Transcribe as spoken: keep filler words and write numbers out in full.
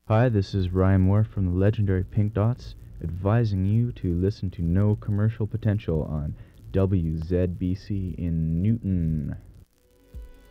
Hi, this is Ryan Moore from the legendary Pink Dots, advising you to listen to No Commercial Potential on W Z B C in Newton.